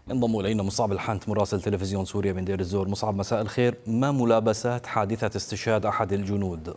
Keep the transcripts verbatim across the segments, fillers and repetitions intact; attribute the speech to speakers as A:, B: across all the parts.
A: انضم إلينا مصعب الحنت مراسل تلفزيون سوريا من دير الزور. مصعب، مساء الخير. ما ملابسات حادثة استشهاد أحد الجنود؟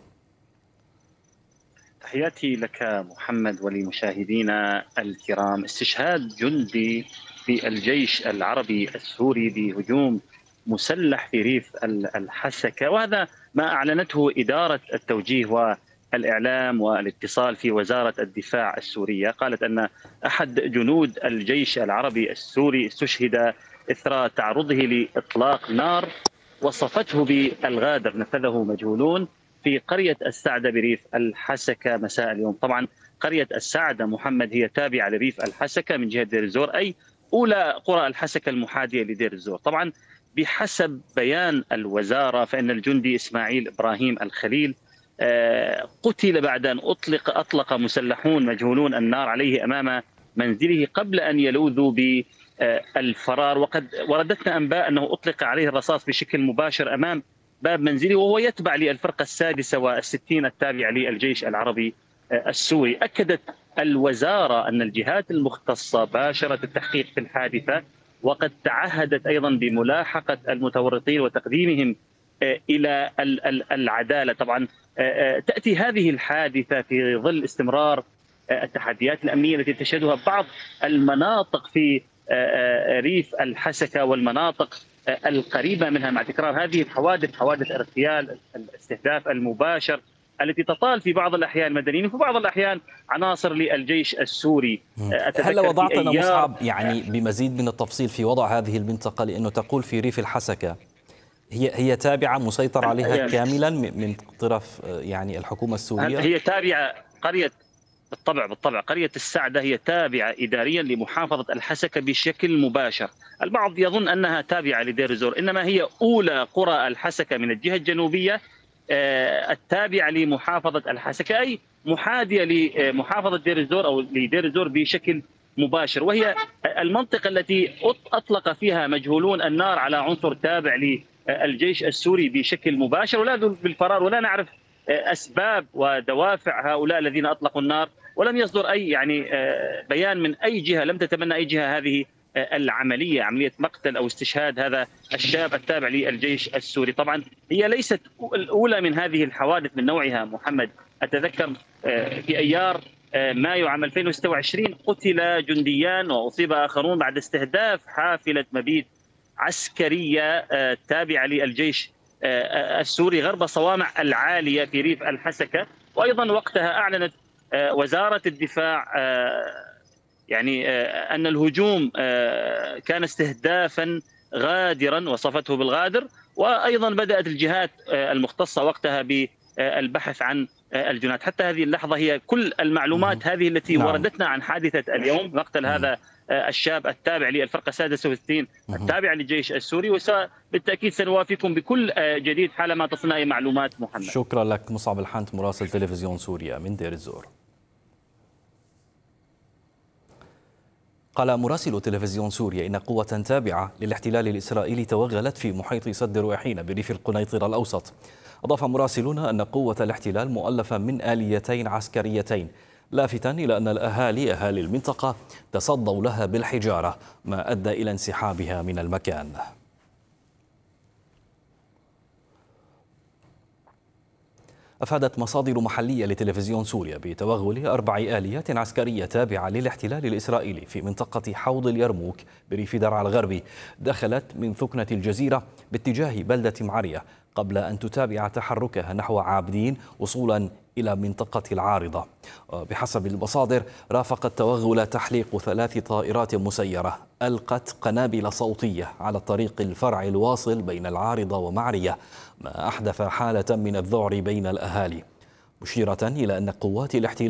B: تحياتي لك محمد ولمشاهدينا الكرام. استشهاد جندي في الجيش العربي السوري بهجوم مسلح في ريف الحسكة، وهذا ما أعلنته إدارة التوجيه والإعلام والاتصال في وزارة الدفاع السورية. قالت أن أحد جنود الجيش العربي السوري استشهد إثر تعرضه لإطلاق نار وصفته بالغادر نفذه مجهولون في قرية السعدة بريف الحسكة مساء اليوم. طبعا قرية السعدة محمد هي تابعة لريف الحسكة من جهة دير الزور، أي أولى قرى الحسكة المحاذية لدير الزور. طبعا بحسب بيان الوزارة فإن الجندي إسماعيل إبراهيم الخليل قتل بعد أن أطلق أطلق مسلحون مجهولون النار عليه أمام منزله قبل أن يلوذوا بالفرار. وقد وردتنا أنباء أنه أطلق عليه الرصاص بشكل مباشر أمام باب منزله، وهو يتبع للفرقة السادسة والستين التابعة للجيش العربي السوري. أكدت الوزارة أن الجهات المختصة باشرت التحقيق في الحادثة، وقد تعهدت أيضا بملاحقة المتورطين وتقديمهم إلى العدالة. طبعا تأتي هذه الحادثة في ظل استمرار التحديات الأمنية التي تشهدها بعض المناطق في ريف الحسكة والمناطق القريبة منها، مع تكرار هذه الحوادث، حوادث الاغتيال، الاستهداف المباشر التي تطال في بعض الأحيان المدنيين وفي بعض الأحيان عناصر للجيش السوري.
A: هل وضعتنا مصعب يعني بمزيد من التفصيل في وضع هذه المنطقة، لأنه تقول في ريف الحسكة هي هي تابعة مسيطر عليها كاملا من طرف يعني الحكومة السورية؟
B: هي تابعة قرية بالطبع بالطبع قرية السعدة هي تابعة إداريا لمحافظة الحسكة بشكل مباشر. البعض يظن أنها تابعة لدير الزور، إنما هي أولى قرى الحسكة من الجهة الجنوبية التابعة لمحافظة الحسكة، أي محاذية لمحافظة دير الزور أو لدير الزور بشكل مباشر، وهي المنطقة التي أطلق فيها مجهولون النار على عنصر تابع للجيش السوري بشكل مباشر، ولا بالفرار، ولا نعرف أسباب ودوافع هؤلاء الذين أطلقوا النار، ولم يصدر أي يعني بيان من أي جهة، لم تتبنى أي جهة هذه العملية، عملية مقتل أو استشهاد هذا الشاب التابع للجيش السوري. طبعا هي ليست الأولى من هذه الحوادث من نوعها محمد. أتذكر في أيار مايو عام ألفين وستة وعشرين قتل جنديان وأصيب آخرون بعد استهداف حافلة مبيت عسكرية تابعة للجيش السوري غرب صوامع العالية في ريف الحسكة. وأيضا وقتها أعلنت وزارة الدفاع يعني أن الهجوم كان استهدافا غادرا وصفته بالغادر، وأيضا بدأت الجهات المختصة وقتها بالبحث عن الجنات. حتى هذه اللحظة هي كل المعلومات هذه التي نعم. وردتنا عن حادثة اليوم مقتل هذا الشاب التابع للفرقة السادسة والستين التابعة للجيش السوري، وبالتأكيد سنوافيكم بكل جديد حالما تصلنا أي معلومات محمد.
A: شكرا لك مصعب الحنت مراسل تلفزيون سوريا من دير الزور. قال مراسل تلفزيون سوريا إن قوة تابعة للاحتلال الإسرائيلي توغلت في محيط سد رويحين بريف القنيطرة الأوسط. أضاف مراسلون أن قوة الاحتلال مؤلفة من آليتين عسكريتين، لافتا إلى أن الأهالي أهالي المنطقة تصدوا لها بالحجارة، ما أدى إلى انسحابها من المكان. أفادت مصادر محلية لتلفزيون سوريا بتوغل أربع آليات عسكرية تابعة للاحتلال الإسرائيلي في منطقة حوض اليرموك بريف درعا الغربي، دخلت من ثكنة الجزيرة باتجاه بلدة معرية قبل أن تتابع تحركها نحو عابدين وصولا إلى منطقة العارضة. بحسب المصادر رافق التوغل تحليق ثلاث طائرات مسيرة ألقت قنابل صوتية على الطريق الفرعي الواصل بين العارضة ومعرية، ما أحدث حالة من الذعر بين الأهالي، مشيرة إلى أن قوات الاحتلال